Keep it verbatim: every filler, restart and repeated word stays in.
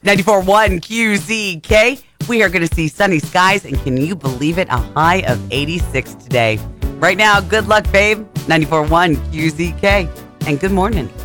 ninety-four point one Q Z K. We are going to see sunny skies, and can you believe it? A high of eighty-six today. Right now, good luck, babe. ninety-four point one Q Z K. And good morning.